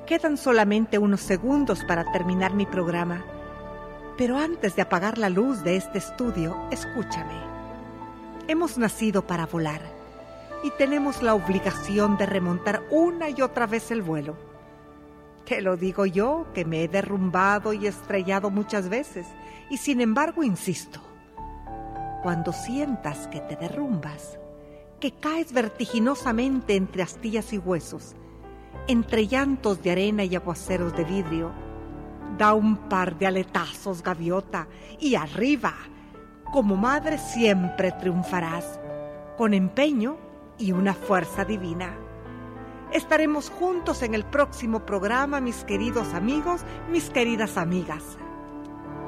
Quedan solamente unos segundos para terminar mi programa, pero antes de apagar la luz de este estudio, escúchame. Hemos nacido para volar y tenemos la obligación de remontar una y otra vez el vuelo. Te lo digo yo, que me he derrumbado y estrellado muchas veces, y sin embargo insisto. Cuando sientas que te derrumbas, que caes vertiginosamente entre astillas y huesos, entre llantos de arena y aguaceros de vidrio, da un par de aletazos, gaviota, y arriba, como madre siempre triunfarás, con empeño y una fuerza divina. Estaremos juntos en el próximo programa, mis queridos amigos, mis queridas amigas.